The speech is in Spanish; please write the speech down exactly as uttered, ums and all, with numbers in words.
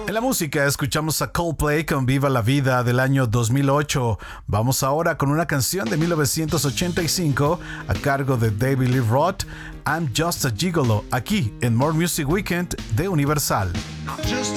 En la música escuchamos a Coldplay con Viva la Vida del año dos mil ocho. Vamos ahora con una canción de mil novecientos ochenta y cinco a cargo de David Lee Roth, I'm Just a Gigolo, aquí en More Music Weekend de Universal.